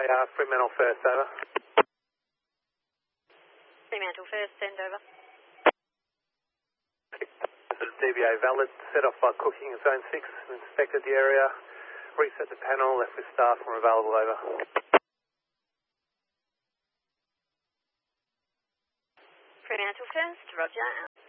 Fremantle first, over. Fremantle first, send over. DBA valid, set off by Cooking Zone 6, inspected the area, reset the panel, left with staff and available, over. Fremantle first, roger.